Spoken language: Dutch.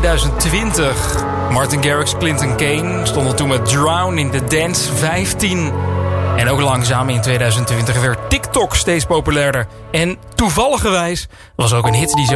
2020. Martin Garrix, Clinton Kane stonden toen met Drown in the Dance 15. En ook langzaam in 2020 werd TikTok steeds populairder. En toevalligerwijs was ook een hit die zo